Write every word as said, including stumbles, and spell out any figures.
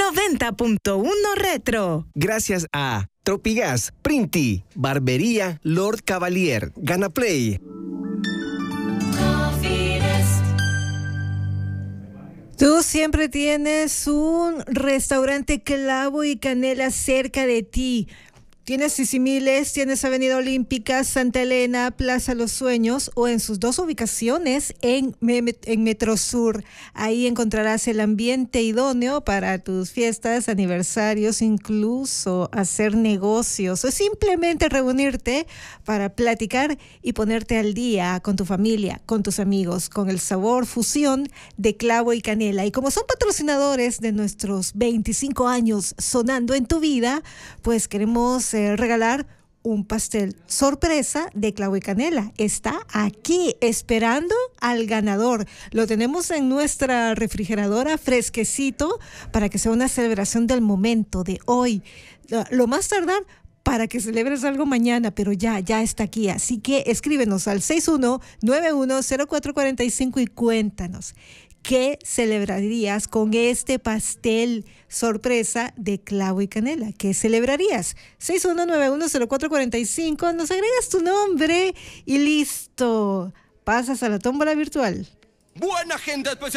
noventa punto uno Retro. Gracias a Tropigas, Printi, Barbería Lord Cavalier, Ganaplay. Tú siempre tienes un restaurante Clavo y Canela cerca de ti. Tienes Sisimiles, tienes Avenida Olímpica, Santa Elena, Plaza Los Sueños o en sus dos ubicaciones en, en Metrosur. Ahí encontrarás el ambiente idóneo para tus fiestas, aniversarios, incluso hacer negocios o simplemente reunirte para platicar y ponerte al día con tu familia, con tus amigos, con el sabor fusión de Clavo y Canela. Y como son patrocinadores de nuestros veinticinco años sonando en tu vida, pues queremos regalar un pastel sorpresa de Clavo y Canela. Está aquí esperando al ganador. Lo tenemos en nuestra refrigeradora fresquecito para que sea una celebración del momento de hoy. Lo más tardar para que celebres algo mañana, pero ya, ya está aquí. Así que escríbenos al seis uno nueve uno cero cuatro cuatro cinco y cuéntanos. ¿Qué celebrarías con este pastel sorpresa de Clavo y Canela? ¿Qué celebrarías? seis uno nueve uno cero cuatro cuatro cinco, nos agregas tu nombre y listo. Pasas a la tómbola virtual. Buena gente especial.